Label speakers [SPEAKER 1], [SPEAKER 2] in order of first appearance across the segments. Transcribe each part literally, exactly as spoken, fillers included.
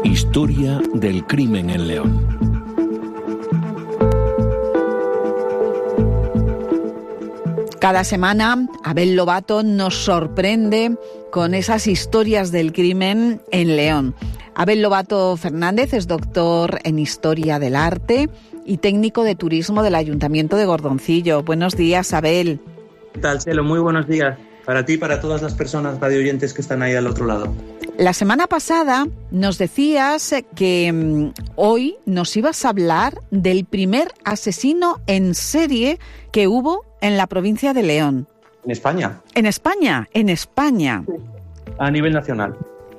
[SPEAKER 1] Historia del crimen en León.
[SPEAKER 2] Cada semana, Abel Lobato nos sorprende con esas historias del crimen en León. Abel Lobato Fernández es doctor en Historia del Arte y técnico de turismo del Ayuntamiento de Gordoncillo. Buenos días, Abel.
[SPEAKER 3] ¿Qué tal, Chelo? Muy buenos días. Para ti y para todas las personas radioyentes que están ahí al otro lado.
[SPEAKER 2] La semana pasada nos decías que mmm, hoy nos ibas a hablar del primer asesino en serie que hubo en la provincia de León.
[SPEAKER 3] En España.
[SPEAKER 2] En España, en España.
[SPEAKER 3] A nivel nacional.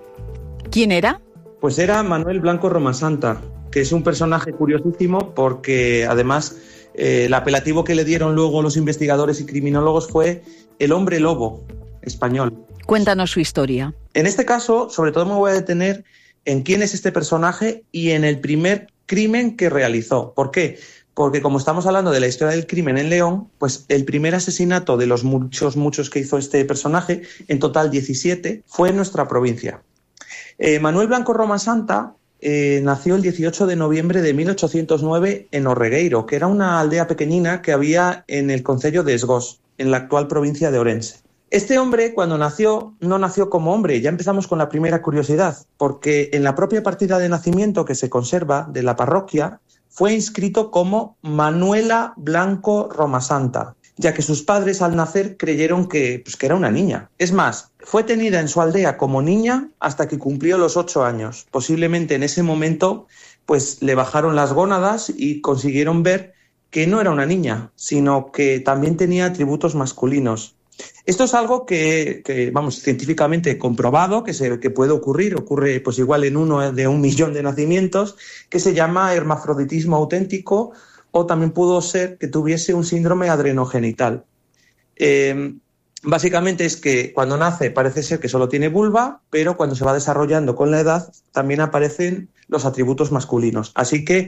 [SPEAKER 2] ¿Quién era?
[SPEAKER 3] Pues era Manuel Blanco Romasanta, que es un personaje curiosísimo porque además eh, el apelativo que le dieron luego los investigadores y criminólogos fue el hombre lobo español.
[SPEAKER 2] Cuéntanos su historia.
[SPEAKER 3] En este caso, sobre todo me voy a detener en quién es este personaje y en el primer crimen que realizó. ¿Por qué? Porque como estamos hablando de la historia del crimen en León, pues el primer asesinato de los muchos, muchos que hizo este personaje, en total diecisiete, fue en nuestra provincia. Eh, Manuel Blanco Romasanta eh, nació el dieciocho de noviembre de mil ochocientos nueve en Orregueiro, que era una aldea pequeñina que había en el concello de Esgós, en la actual provincia de Orense. Este hombre, cuando nació, no nació como hombre. Ya empezamos con la primera curiosidad, porque en la propia partida de nacimiento que se conserva de la parroquia, fue inscrito como Manuela Blanco Romasanta, ya que sus padres al nacer creyeron que, pues, que era una niña. Es más, fue tenida en su aldea como niña hasta que cumplió los ocho años. Posiblemente en ese momento pues, le bajaron las gónadas y consiguieron ver que no era una niña, sino que también tenía atributos masculinos. Esto es algo que, que vamos, científicamente comprobado, que, se, que puede ocurrir, ocurre pues igual en uno de un millón de nacimientos, que se llama hermafroditismo auténtico, o también pudo ser que tuviese un síndrome adrenogenital. Eh, básicamente es que cuando nace parece ser que solo tiene vulva, pero cuando se va desarrollando con la edad también aparecen los atributos masculinos. Así que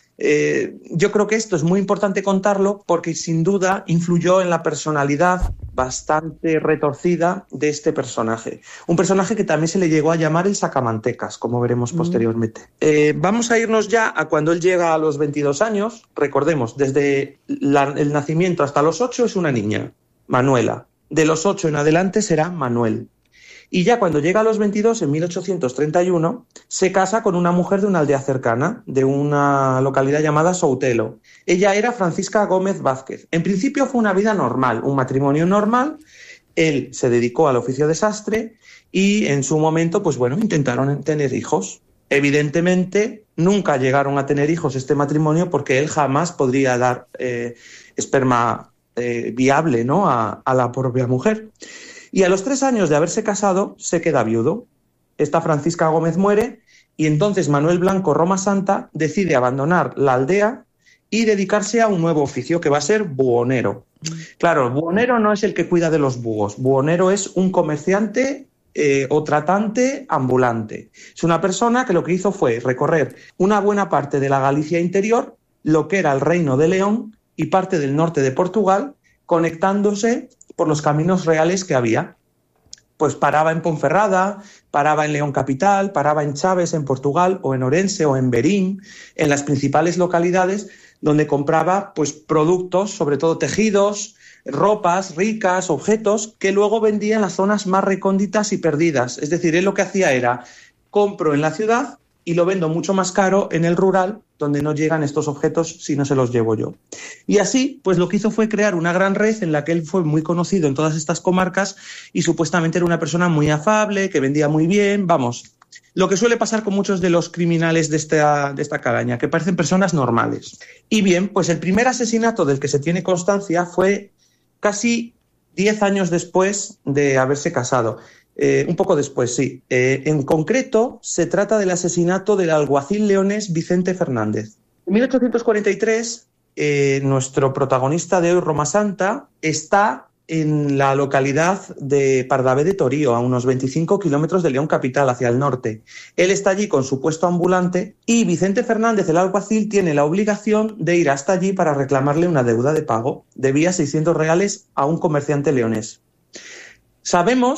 [SPEAKER 3] Eh, yo creo que esto es muy importante contarlo porque sin duda influyó en la personalidad bastante retorcida de este personaje. Un personaje que también se le llegó a llamar el sacamantecas, como veremos mm. posteriormente. Eh, vamos a irnos ya a cuando él llega a los veintidós años. Recordemos, desde la, el nacimiento hasta los ocho es una niña, Manuela. De los ocho en adelante será Manuel. Y ya cuando llega a los veintidós, en mil ochocientos treinta y uno, se casa con una mujer de una aldea cercana, de una localidad llamada Soutelo. Ella era Francisca Gómez Vázquez. En principio fue una vida normal, un matrimonio normal. Él se dedicó al oficio de sastre y en su momento, pues bueno, intentaron tener hijos. Evidentemente, nunca llegaron a tener hijos este matrimonio porque él jamás podría dar eh, esperma eh, viable, ¿no?, a, a la propia mujer. Y a los tres años de haberse casado, se queda viudo. Esta Francisca Gómez muere y entonces Manuel Blanco Romasanta decide abandonar la aldea y dedicarse a un nuevo oficio que va a ser buhonero. Claro, buhonero no es el que cuida de los búhos. Buhonero es un comerciante eh, o tratante ambulante. Es una persona que lo que hizo fue recorrer una buena parte de la Galicia interior, lo que era el Reino de León y parte del norte de Portugal, conectándose por los caminos reales que había. Pues paraba en Ponferrada, paraba en León capital, paraba en Chaves, en Portugal, o en Orense, o en Verín, en las principales localidades donde compraba pues, productos, sobre todo tejidos, ropas ricas, objetos, que luego vendía en las zonas más recónditas y perdidas. Es decir, él lo que hacía era, compro en la ciudad y lo vendo mucho más caro en el rural, donde no llegan estos objetos si no se los llevo yo. Y así, pues lo que hizo fue crear una gran red en la que él fue muy conocido en todas estas comarcas y supuestamente era una persona muy afable, que vendía muy bien, vamos, lo que suele pasar con muchos de los criminales de esta, de esta calaña, que parecen personas normales. Y bien, pues el primer asesinato del que se tiene constancia fue casi diez años después de haberse casado. Eh, un poco después, sí. Eh, en concreto, se trata del asesinato del alguacil leonés Vicente Fernández. En mil ochocientos cuarenta y tres, eh, nuestro protagonista de hoy, Romasanta, está en la localidad de Pardavé de Torío, a unos veinticinco kilómetros de León capital, hacia el norte. Él está allí con su puesto ambulante y Vicente Fernández, el alguacil, tiene la obligación de ir hasta allí para reclamarle una deuda de pago. Debía seiscientos reales a un comerciante leonés. Sabemos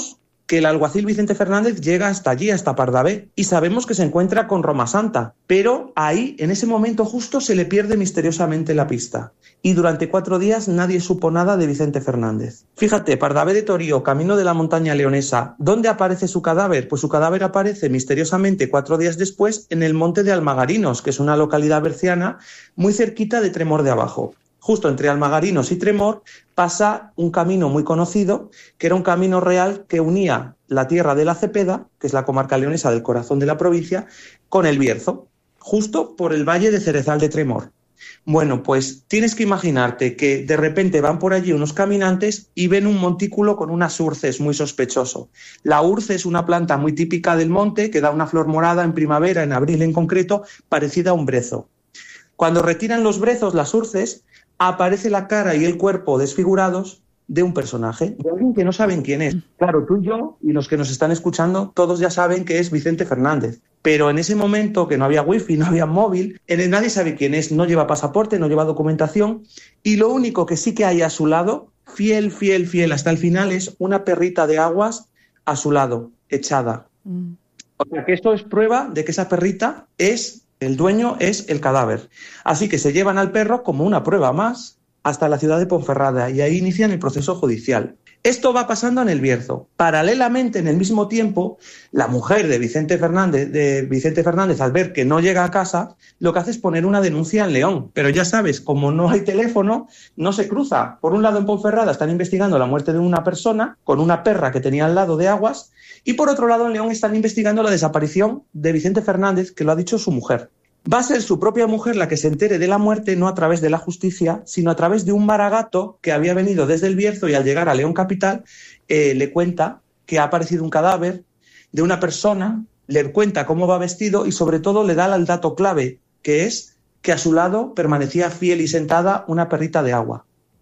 [SPEAKER 3] que el alguacil Vicente Fernández llega hasta allí, hasta Pardavé, y sabemos que se encuentra con Roma Santa, pero ahí, en ese momento justo, se le pierde misteriosamente la pista. Y durante cuatro días nadie supo nada de Vicente Fernández. Fíjate, Pardavé de Torío, camino de la montaña leonesa, ¿dónde aparece su cadáver? Pues su cadáver aparece misteriosamente cuatro días después en el monte de Almagarinos, que es una localidad berciana muy cerquita de Tremor de Abajo. Justo entre Almagarinos y Tremor pasa un camino muy conocido, que era un camino real que unía la tierra de la Cepeda, que es la comarca leonesa del corazón de la provincia, con el Bierzo, justo por el valle de Cerezal de Tremor. Bueno, pues tienes que imaginarte que de repente van por allí unos caminantes y ven un montículo con unas urces muy sospechoso. La urce es una planta muy típica del monte que da una flor morada en primavera, en abril en concreto, parecida a un brezo. Cuando retiran los brezos, las urces, aparece la cara y el cuerpo desfigurados de un personaje, de alguien que no saben quién es. Claro, tú y yo, y los que nos están escuchando, todos ya saben que es Vicente Fernández. Pero en ese momento que no había wifi, no había móvil, nadie sabe quién es, no lleva pasaporte, no lleva documentación, y lo único que sí que hay a su lado, fiel, fiel, fiel hasta el final, es una perrita de aguas a su lado, echada. Mm. O sea que esto es prueba de que esa perrita es... el dueño es el cadáver. Así que se llevan al perro como una prueba más hasta la ciudad de Ponferrada y ahí inician el proceso judicial. Esto va pasando en el Bierzo. Paralelamente, en el mismo tiempo, la mujer de Vicente Fernández, de Vicente Fernández, al ver que no llega a casa, lo que hace es poner una denuncia en León. Pero ya sabes, como no hay teléfono, no se cruza. Por un lado, en Ponferrada están investigando la muerte de una persona con una perra que tenía al lado de aguas, y por otro lado, en León están investigando la desaparición de Vicente Fernández, que lo ha dicho su mujer. Va a ser su propia mujer la que se entere de la muerte, no a través de la justicia, sino a través de un maragato que había venido desde el Bierzo y al llegar a León Capital eh, le cuenta que ha aparecido un cadáver de una persona, le cuenta cómo va vestido y sobre todo le da el dato clave, que es que a su lado permanecía fiel y sentada una perrita de agua.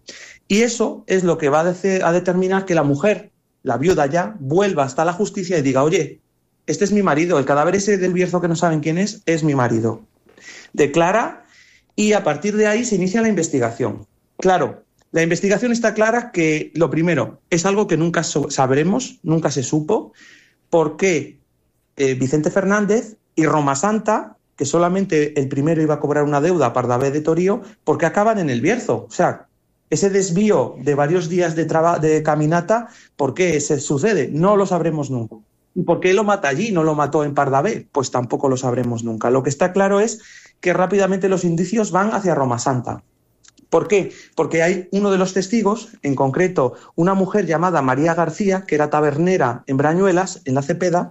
[SPEAKER 3] Y eso es lo que va a, de- a determinar que la mujer, la viuda ya, vuelva hasta la justicia y diga, oye, este es mi marido, el cadáver ese del Bierzo que no saben quién es, es mi marido. Declara y a partir de ahí se inicia la investigación. Claro, la investigación está clara que, lo primero, es algo que nunca so- sabremos, nunca se supo, por qué eh, Vicente Fernández y Roma Santa, que solamente el primero iba a cobrar una deuda a Pardavé de Torío, ¿por qué acaban en el Bierzo? O sea, ese desvío de varios días de, traba- de caminata, ¿por qué se sucede? No lo sabremos nunca. ¿Y por qué lo mata allí, no lo mató en Pardavé? Pues tampoco lo sabremos nunca. Lo que está claro es que rápidamente los indicios van hacia Roma Santa. ¿Por qué? Porque hay uno de los testigos, en concreto una mujer llamada María García, que era tabernera en Brañuelas, en la Cepeda,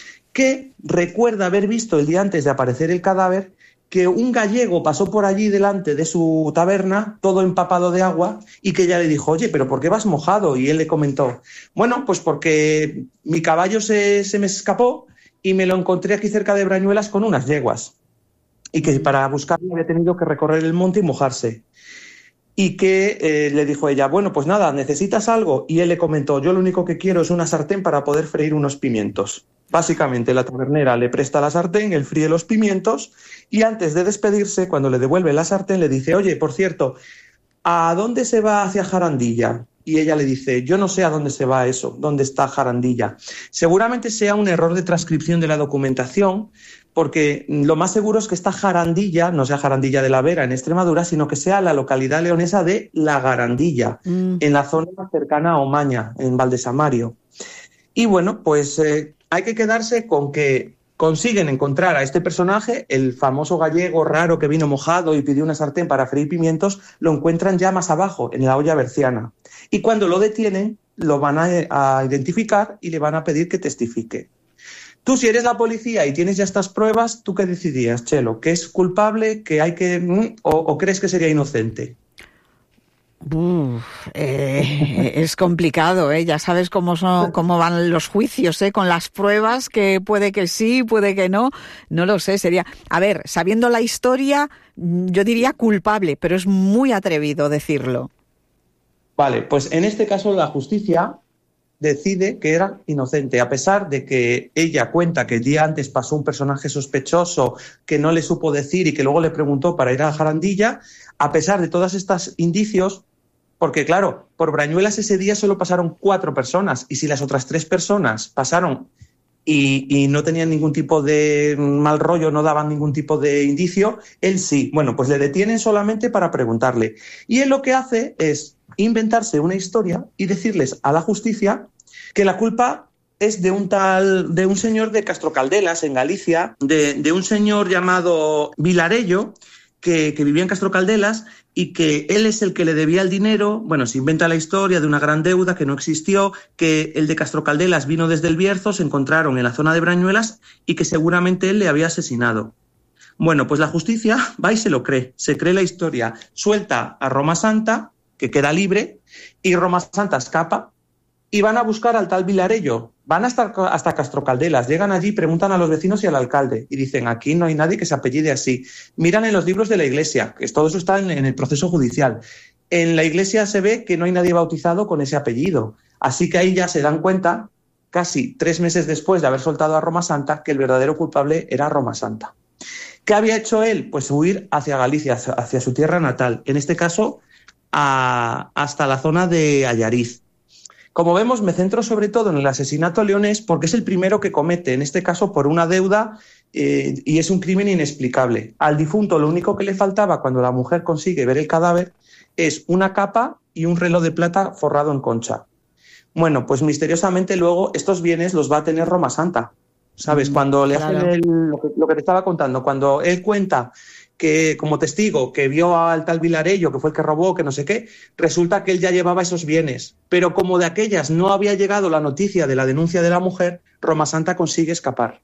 [SPEAKER 3] que recuerda haber visto el día antes de aparecer el cadáver que un gallego pasó por allí delante de su taberna, todo empapado de agua, y que ella le dijo, oye, ¿pero por qué vas mojado? Y él le comentó, bueno, pues porque mi caballo se, se me escapó y me lo encontré aquí cerca de Brañuelas con unas yeguas. Y que para buscarlo había tenido que recorrer el monte y mojarse. Y que eh, le dijo ella, bueno, pues nada, ¿necesitas algo? Y él le comentó, yo lo único que quiero es una sartén para poder freír unos pimientos. Básicamente, la tabernera le presta la sartén, él fríe los pimientos y antes de despedirse, cuando le devuelve la sartén, le dice, oye, por cierto, ¿a dónde se va hacia Jarandilla? Y ella le dice, yo no sé a dónde se va eso, dónde está Jarandilla. Seguramente sea un error de transcripción de la documentación, porque lo más seguro es que esta Jarandilla, no sea Jarandilla de la Vera en Extremadura, sino que sea la localidad leonesa de La Garandilla, mm. en la zona cercana a Omaña, en Valdesamario. Y bueno, pues eh, hay que quedarse con que consiguen encontrar a este personaje, el famoso gallego raro que vino mojado y pidió una sartén para freír pimientos, lo encuentran ya más abajo, en la olla berciana. Y cuando lo detienen, lo van a, a identificar y le van a pedir que testifique. Tú, si eres la policía y tienes ya estas pruebas, ¿tú qué decidías, Chelo? ¿Que es culpable, que hay que o, o crees que sería inocente?
[SPEAKER 2] Uf, eh, es complicado, ¿eh? Ya sabes cómo son, cómo van los juicios, ¿eh? Con las pruebas, que puede que sí, puede que no, no lo sé, sería... A ver, sabiendo la historia, yo diría culpable, pero es muy atrevido decirlo.
[SPEAKER 3] Vale, pues en este caso la justicia decide que era inocente, a pesar de que ella cuenta que el día antes pasó un personaje sospechoso que no le supo decir y que luego le preguntó para ir a Jarandilla. A pesar de todos estos indicios, Porque claro, por Brañuelas ese día solo pasaron cuatro personas y si las otras tres personas pasaron y, y no tenían ningún tipo de mal rollo, no daban ningún tipo de indicio, él sí. Bueno, pues le detienen solamente para preguntarle. Y él lo que hace es inventarse una historia y decirles a la justicia que la culpa es de un tal, de un señor de Castrocaldelas, en Galicia, de, de un señor llamado Vilarello, que, que vivía en Castrocaldelas y que él es el que le debía el dinero. Bueno, se inventa la historia de una gran deuda que no existió, que el de Castrocaldelas vino desde el Bierzo, se encontraron en la zona de Brañuelas y que seguramente él le había asesinado. Bueno, pues la justicia va y se lo cree, se cree la historia, suelta a Roma Santa, que queda libre, y Roma Santa escapa, y van a buscar al tal Vilarello. Van hasta, hasta Castrocaldelas, llegan allí, preguntan a los vecinos y al alcalde y dicen, aquí no hay nadie que se apellide así. Miran en los libros de la iglesia, que todo eso está en, en el proceso judicial. En la iglesia se ve que no hay nadie bautizado con ese apellido. Así que ahí ya se dan cuenta, casi tres meses después de haber soltado a Roma Santa, que el verdadero culpable era Roma Santa. ¿Qué había hecho él? Pues huir hacia Galicia, hacia, hacia su tierra natal. En este caso, a, hasta la zona de Allariz. Como vemos, me centro sobre todo en el asesinato leonés porque es el primero que comete, en este caso por una deuda, eh, y es un crimen inexplicable. Al difunto lo único que le faltaba cuando la mujer consigue ver el cadáver es una capa y un reloj de plata forrado en concha. Bueno, pues misteriosamente luego estos bienes los va a tener Roma Santa, ¿sabes? Cuando le
[SPEAKER 2] claro.
[SPEAKER 3] hacen el, lo, que, lo que te estaba contando, cuando él cuenta que como testigo, que vio al tal Vilarello, que fue el que robó, que no sé qué, resulta que él ya llevaba esos bienes. Pero como de aquellas no había llegado la noticia de la denuncia de la mujer, Roma Santa consigue escapar.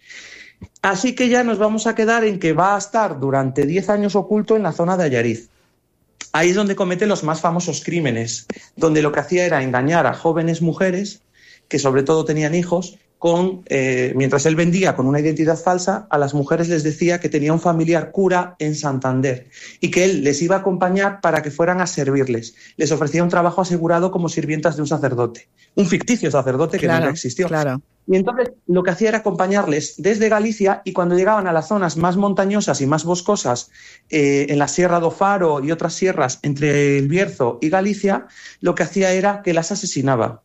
[SPEAKER 3] Así que ya nos vamos a quedar en que va a estar durante diez años oculto en la zona de Allariz. Ahí es donde comete los más famosos crímenes, donde lo que hacía era engañar a jóvenes mujeres, que sobre todo tenían hijos, Con, eh, mientras él vendía con una identidad falsa, a las mujeres les decía que tenía un familiar cura en Santander y que él les iba a acompañar para que fueran a servirles. Les ofrecía un trabajo asegurado como sirvientas de un sacerdote, un ficticio sacerdote que
[SPEAKER 2] claro,
[SPEAKER 3] nunca existió.
[SPEAKER 2] Claro.
[SPEAKER 3] Y entonces lo que hacía era acompañarles desde Galicia y cuando llegaban a las zonas más montañosas y más boscosas, eh, en la Sierra do Faro y otras sierras entre el Bierzo y Galicia, lo que hacía era que las asesinaba.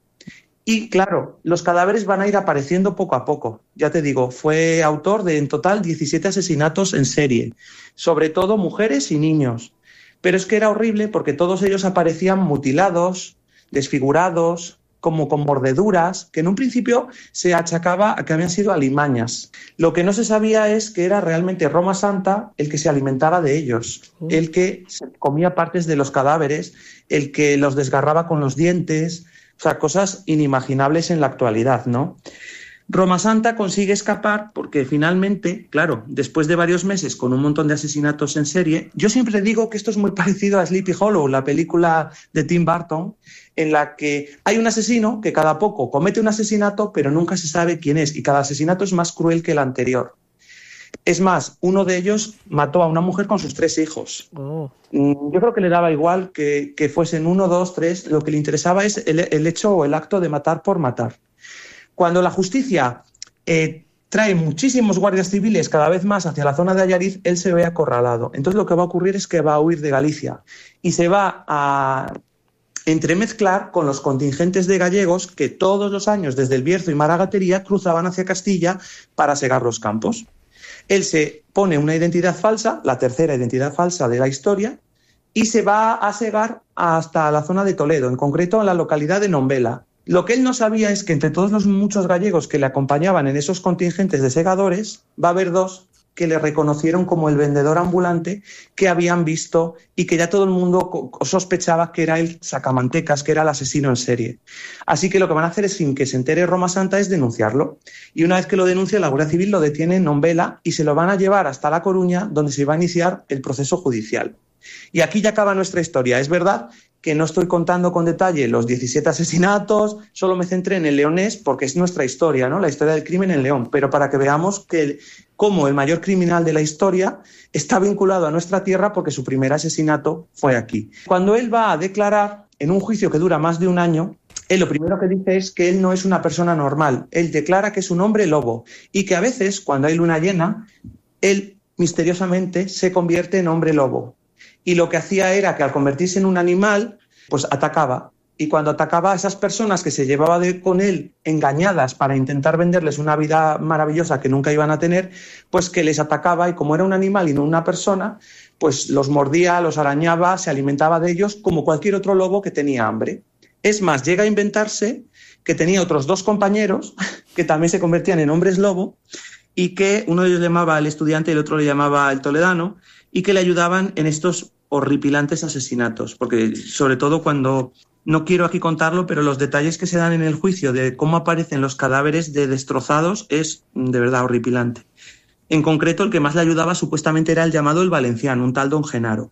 [SPEAKER 3] Y claro, los cadáveres van a ir apareciendo poco a poco. Ya te digo, fue autor de en total diecisiete asesinatos en serie, sobre todo mujeres y niños. Pero es que era horrible porque todos ellos aparecían mutilados, desfigurados, como con mordeduras, que en un principio se achacaba a que habían sido alimañas. Lo que no se sabía es que era realmente Roma Santa el que se alimentaba de ellos, uh. el que comía partes de los cadáveres, el que los desgarraba con los dientes. O sea, cosas inimaginables en la actualidad, ¿no? Roma Santa consigue escapar porque finalmente, claro, después de varios meses con un montón de asesinatos en serie, yo siempre digo que esto es muy parecido a Sleepy Hollow, la película de Tim Burton, en la que hay un asesino que cada poco comete un asesinato, pero nunca se sabe quién es, y cada asesinato es más cruel que el anterior. Es más, uno de ellos mató a una mujer con sus tres hijos. Oh. Yo creo que le daba igual que, que fuesen uno, dos, tres. Lo que le interesaba es el, el hecho o el acto de matar por matar. Cuando la justicia eh, trae muchísimos guardias civiles cada vez más hacia la zona de Allariz, él se ve acorralado. Entonces lo que va a ocurrir es que va a huir de Galicia y se va a entremezclar con los contingentes de gallegos que todos los años desde el Bierzo y Maragatería cruzaban hacia Castilla para segar los campos. Él se pone una identidad falsa, la tercera identidad falsa de la historia, y se va a segar hasta la zona de Toledo, en concreto en la localidad de Nombela. Lo que él no sabía es que entre todos los muchos gallegos que le acompañaban en esos contingentes de segadores, va a haber dos que le reconocieron como el vendedor ambulante que habían visto y que ya todo el mundo sospechaba que era el sacamantecas, que era el asesino en serie. Así que lo que van a hacer es, sin que se entere Roma Santa, es denunciarlo. Y una vez que lo denuncia, la Guardia Civil lo detiene en Nombela y se lo van a llevar hasta La Coruña, donde se va a iniciar el proceso judicial. Y aquí ya acaba nuestra historia. Es verdad que no estoy contando con detalle los diecisiete asesinatos, solo me centré en el leonés porque es nuestra historia, ¿no? La historia del crimen en León, pero para que veamos que cómo el mayor criminal de la historia está vinculado a nuestra tierra porque su primer asesinato fue aquí. Cuando él va a declarar en un juicio que dura más de un año, él lo primero que dice es que él no es una persona normal. Él declara que es un hombre lobo y que a veces, cuando hay luna llena, él misteriosamente se convierte en hombre lobo. Y lo que hacía era que al convertirse en un animal, pues atacaba. Y cuando atacaba a esas personas que se llevaba de, con él engañadas para intentar venderles una vida maravillosa que nunca iban a tener, pues que les atacaba y como era un animal y no una persona, pues los mordía, los arañaba, se alimentaba de ellos como cualquier otro lobo que tenía hambre. Es más, llega a inventarse que tenía otros dos compañeros que también se convertían en hombres lobo y que uno de ellos le llamaba el estudiante y el otro le llamaba el toledano y que le ayudaban en estos horripilantes asesinatos, porque sobre todo cuando... No quiero aquí contarlo, pero los detalles que se dan en el juicio de cómo aparecen los cadáveres de destrozados es de verdad horripilante. En concreto, el que más le ayudaba supuestamente era el llamado el Valenciano, un tal don Genaro.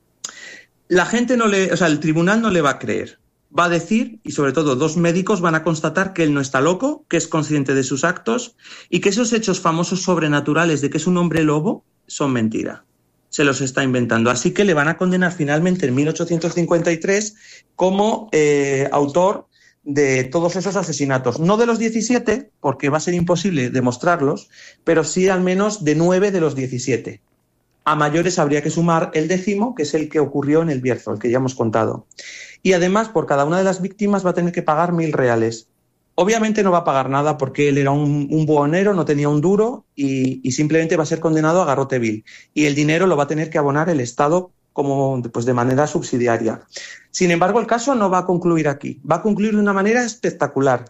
[SPEAKER 3] La gente no le, o sea, el tribunal no le va a creer. Va a decir, y sobre todo dos médicos van a constatar que él no está loco, que es consciente de sus actos y que esos hechos famosos sobrenaturales de que es un hombre lobo son mentira. Se los está inventando. Así que le van a condenar finalmente en mil ochocientos cincuenta y tres como eh, autor de todos esos asesinatos. No de los diecisiete, porque va a ser imposible demostrarlos, pero sí al menos de nueve de los diecisiete. A mayores habría que sumar el décimo, que es el que ocurrió en el Bierzo, el que ya hemos contado. Y además, por cada una de las víctimas va a tener que pagar mil reales. Obviamente no va a pagar nada porque él era un, un buhonero, no tenía un duro y, y simplemente va a ser condenado a garrote vil. Y el dinero lo va a tener que abonar el Estado como, pues, de manera subsidiaria. Sin embargo, el caso no va a concluir aquí. Va a concluir de una manera espectacular.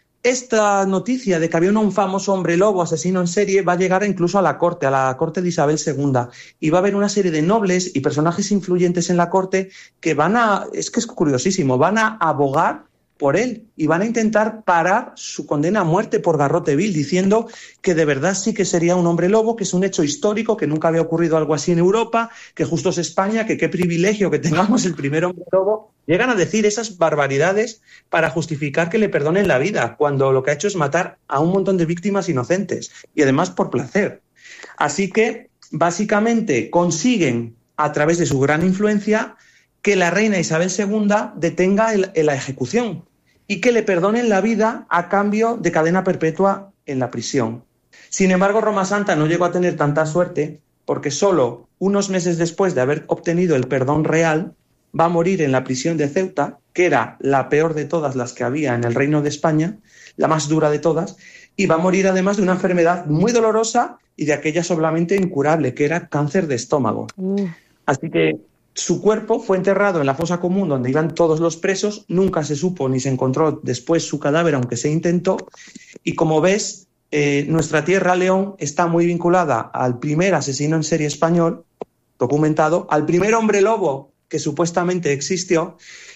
[SPEAKER 3] Esta noticia de que había un famoso hombre lobo asesino en serie va a llegar incluso a la corte, a la corte de Isabel segunda. Y va a haber una serie de nobles y personajes influyentes en la corte que van a, es que es curiosísimo, van a abogar por él y van a intentar parar su condena a muerte por garrote vil, diciendo que de verdad sí que sería un hombre lobo, que es un hecho histórico, que nunca había ocurrido algo así en Europa, que justo es España, que qué privilegio que tengamos el primer hombre lobo. Llegan a decir esas barbaridades para justificar que le perdonen la vida, cuando lo que ha hecho es matar a un montón de víctimas inocentes y además por placer. Así que básicamente consiguen, a través de su gran influencia, que la reina Isabel segunda detenga el, la ejecución y que le perdonen la vida a cambio de cadena perpetua en la prisión. Sin embargo, Roma Santa no llegó a tener tanta suerte porque solo unos meses después de haber obtenido el perdón real va a morir en la prisión de Ceuta, que era la peor de todas las que había en el Reino de España, la más dura de todas, y va a morir además de una enfermedad muy dolorosa y de aquella solamente incurable, que era cáncer de estómago. Mm. Así que su cuerpo fue enterrado en la fosa común donde iban todos los presos, nunca se supo ni se encontró después su cadáver, aunque se intentó, y como ves, eh, nuestra tierra, León, está muy vinculada al primer asesino en serie español, documentado, al primer hombre lobo que supuestamente existió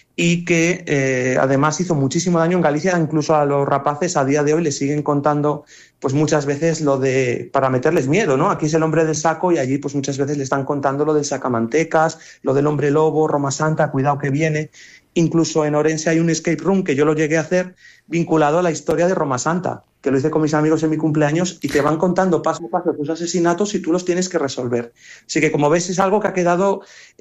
[SPEAKER 3] y que eh, además hizo muchísimo daño en Galicia. Incluso a los rapaces a día de hoy les siguen contando pues muchas veces lo de, para meterles miedo, ¿no? Aquí es el hombre del saco y allí pues muchas veces le están contando lo del sacamantecas, lo del hombre lobo, Roma Santa, cuidado que viene. Incluso en Orense hay un escape room que yo lo llegué a hacer vinculado a la historia de Roma Santa, que lo hice con mis amigos en mi cumpleaños y te van contando paso a paso tus asesinatos y tú los tienes que resolver. Así que, como ves, es algo que ha quedado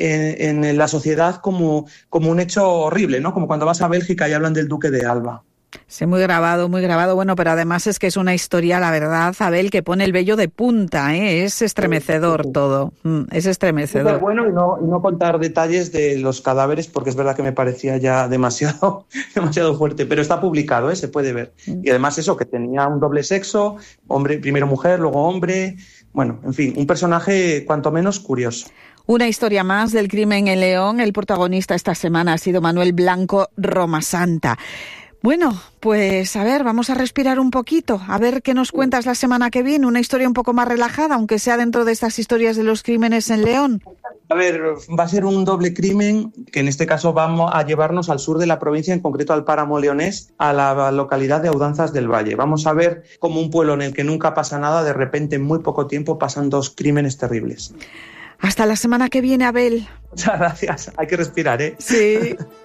[SPEAKER 3] en, en la sociedad como, como un hecho horrible, ¿no? Como cuando vas a Bélgica y hablan del duque de Alba.
[SPEAKER 2] Sí, muy grabado, muy grabado. Bueno, pero además es que es una historia, la verdad, Abel, que pone el vello de punta, ¿eh? Es estremecedor todo, es estremecedor.
[SPEAKER 3] Súper bueno y no, y no contar detalles de los cadáveres porque es verdad que me parecía ya demasiado, demasiado fuerte, pero está publicado, ¿eh? Se puede ver. Y además eso, que tenía un doble sexo, hombre, primero mujer, luego hombre, bueno, en fin, un personaje cuanto menos curioso.
[SPEAKER 2] Una historia más del crimen en León. El protagonista esta semana ha sido Manuel Blanco, Roma Santa. Bueno, pues a ver, vamos a respirar un poquito, a ver qué nos cuentas la semana que viene, una historia un poco más relajada, aunque sea dentro de estas historias de los crímenes en León.
[SPEAKER 3] A ver, va a ser un doble crimen, que en este caso vamos a llevarnos al sur de la provincia, en concreto al páramo leonés, a la localidad de Audanzas del Valle. Vamos a ver cómo un pueblo en el que nunca pasa nada, de repente en muy poco tiempo pasan dos crímenes terribles.
[SPEAKER 2] Hasta la semana que viene, Abel.
[SPEAKER 3] Muchas gracias, hay que respirar, ¿eh?
[SPEAKER 2] Sí.